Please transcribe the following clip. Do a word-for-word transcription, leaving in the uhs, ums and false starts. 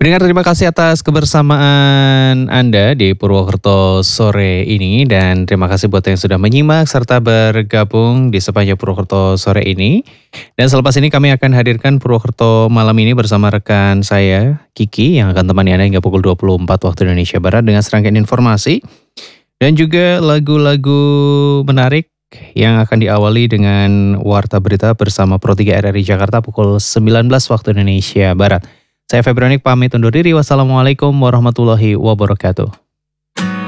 Pendengar, terima kasih atas kebersamaan Anda di Purwokerto sore ini dan terima kasih buat yang sudah menyimak serta bergabung di sepanjang Purwokerto sore ini. Dan selepas ini kami akan hadirkan Purwokerto malam ini bersama rekan saya Kiki yang akan temani Anda hingga pukul dua puluh empat waktu Indonesia Barat dengan serangkaian informasi dan juga lagu-lagu menarik yang akan diawali dengan Warta Berita bersama Pro tiga R R I Jakarta pukul sembilan belas waktu Indonesia Barat. Saya Febronic pamit undur diri. Wassalamualaikum warahmatullahi wabarakatuh.